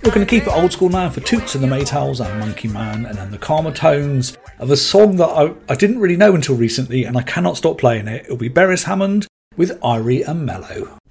We're going to keep it old school now for Toots and the Maytals and Monkey Man, and then the calmer tones of a song that I didn't really know until recently, and I cannot stop playing it. It'll be Beres Hammond with Irie and Mellow.